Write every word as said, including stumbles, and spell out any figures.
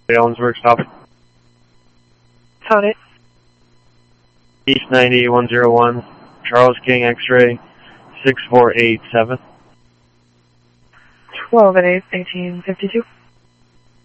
Ellensburg, stop. Found it. East ninety, one zero one, Charles King X-ray, six four eight seven. twelve at eight, eighteen fifty-two.